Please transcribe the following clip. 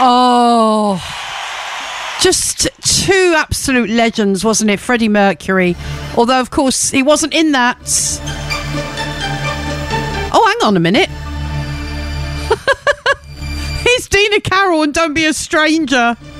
Oh, just two absolute legends, wasn't it? Freddie Mercury. Although, of course, he wasn't in that. Oh, hang on a minute. It's Dina Carroll and Don't Be a Stranger.